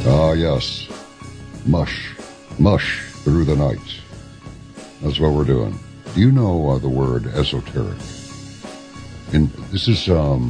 Ah, yes. Mush through the night. That's what we're doing. Do you know the word esoteric? And this is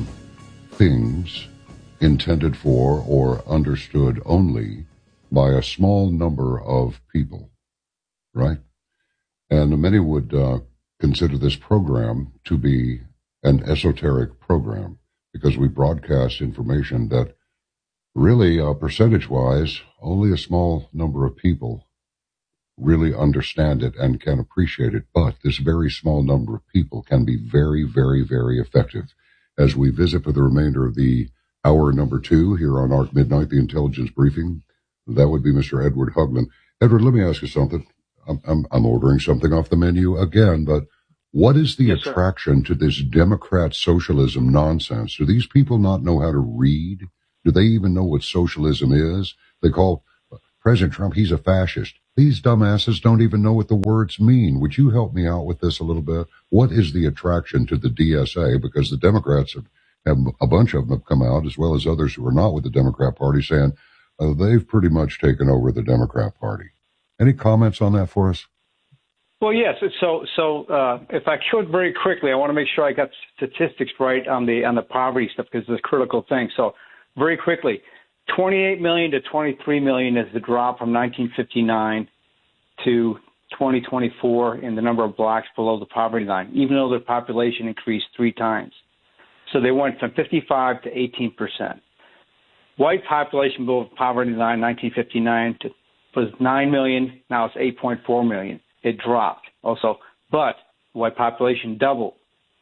things intended for or understood only by a small number of people, right? And many would consider this program to be an esoteric program because we broadcast information that really, percentage-wise, only a small number of people really understand it and can appreciate it. But this very small number of people can be very, very, very effective. As we visit for the remainder of the hour number 2 here on ARC Midnight, the Intelligence Briefing, that would be Mr. Edward Hugland. Edward, let me ask you something. I'm ordering something off the menu again, but what is the attraction to this Democrat socialism nonsense? Do these people not know how to read? Do they even know what socialism is? They call President Trump, he's a fascist. These dumbasses don't even know what the words mean. Would you help me out with this a little bit? What is the attraction to the DSA? Because the Democrats have a bunch of them have come out, as well as others who are not with the Democrat Party, saying they've pretty much taken over the Democrat Party. Any comments on that for us? Well, yes. So if I could very quickly, I want to make sure I got statistics right on the poverty stuff because it's a critical thing. So very quickly, 28 million to 23 million is the drop from 1959 to 2024 in the number of blacks below the poverty line, even though their population increased 3 times. So they went from 55 to 18%. White population below the poverty line 1959 was 9 million. Now it's 8.4 million. It dropped also, but white population doubled.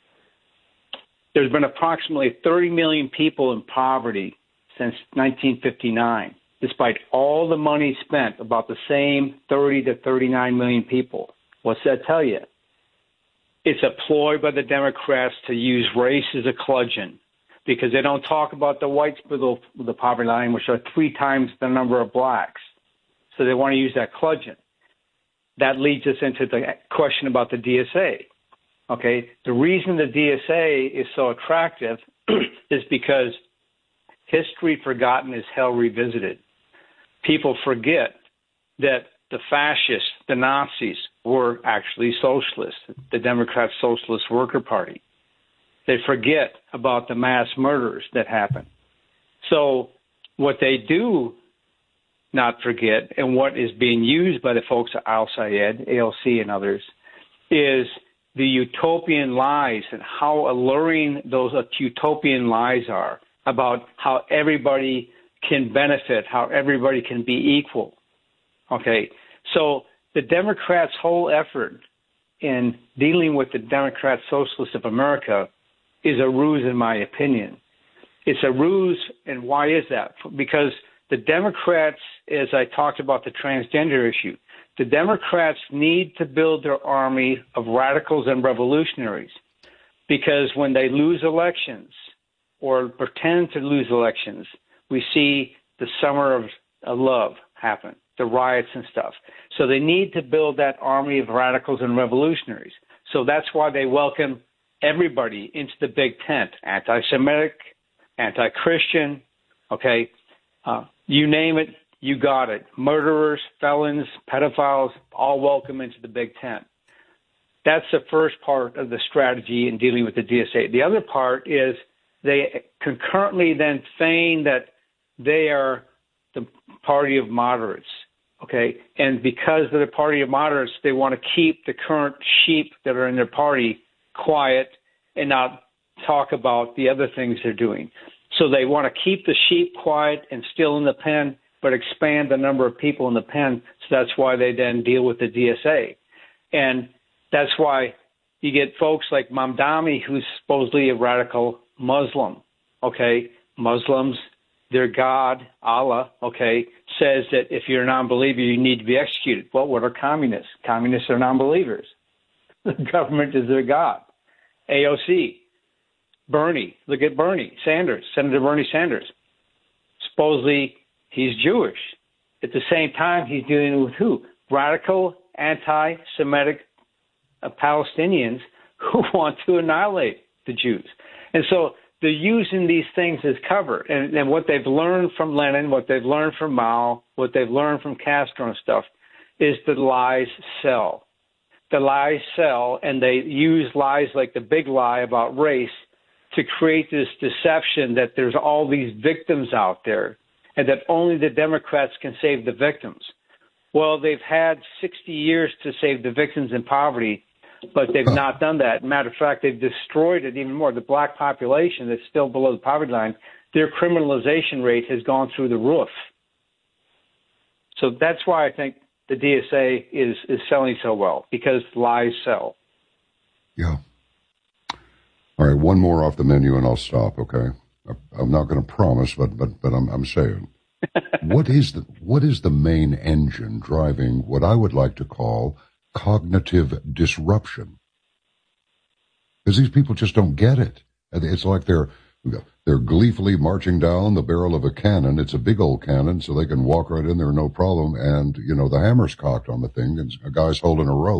There's been approximately 30 million people in poverty since 1959, despite all the money spent, about the same 30 to 39 million people. What's that tell you? It's a ploy by the Democrats to use race as a bludgeon because they don't talk about the whites below the poverty line, which are 3 times the number of blacks. So they want to use that bludgeon. That leads us into the question about the DSA. Okay, the reason the DSA is so attractive is because history forgotten is hell revisited. People forget that the fascists, the Nazis, were actually socialists, the Democrat Socialist Worker Party. They forget about the mass murders that happened. So what they do not forget, and what is being used by the folks at Al-Sayed, ALC and others, is the utopian lies and how alluring those utopian lies are about how everybody can benefit, how everybody can be equal. Okay, so the Democrats' whole effort in dealing with the Democrat Socialists of America is a ruse, in my opinion. It's a ruse, and why is that? Because the Democrats, as I talked about the transgender issue, the Democrats need to build their army of radicals and revolutionaries because when they lose elections or pretend to lose elections, we see the summer of love happen, the riots and stuff. So they need to build that army of radicals and revolutionaries. So that's why they welcome everybody into the big tent, anti-Semitic, anti-Christian, okay, you name it, you got it. Murderers, felons, pedophiles, all welcome into the big tent. That's the first part of the strategy in dealing with the DSA. The other part is they concurrently then feign that they are the party of moderates, okay? And because they're the party of moderates, they want to keep the current sheep that are in their party quiet and not talk about the other things they're doing. So they want to keep the sheep quiet and still in the pen, but expand the number of people in the pen. So that's why they then deal with the DSA. And that's why you get folks like Mamdani, who's supposedly a radical Muslim, okay? Muslims, their God, Allah, okay, says that if you're a non-believer, you need to be executed. Well, what are communists? Communists are non-believers. The government is their God. AOC, Bernie, look at Bernie Sanders, Senator Bernie Sanders. Supposedly he's Jewish. At the same time, he's dealing with who? Radical, anti-Semitic Palestinians who want to annihilate the Jews. And so they're using these things as cover. And what they've learned from Lenin, what they've learned from Mao, what they've learned from Castro and stuff is that lies sell. The lies sell, and they use lies like the big lie about race to create this deception that there's all these victims out there and that only the Democrats can save the victims. Well, they've had 60 years to save the victims in poverty, but they've not done that. Matter of fact, they've destroyed it even more. The black population that's still below the poverty line, their criminalization rate has gone through the roof. So that's why I think the DSA is selling so well, because lies sell. Yeah. All right, one more off the menu and I'll stop, okay? I'm not going to promise, but I'm saying. What is the main engine driving what I would like to call cognitive disruption? Because these people just don't get it. It's like they're gleefully marching down the barrel of a cannon. It's a big old cannon, so they can walk right in there, no problem. And, the hammer's cocked on the thing, and a guy's holding a rope.